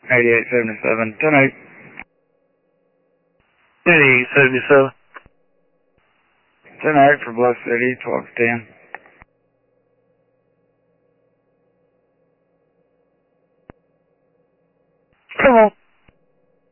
8877. 10-8. 8877. 10-8 for Bluff City, 12-10. Come on.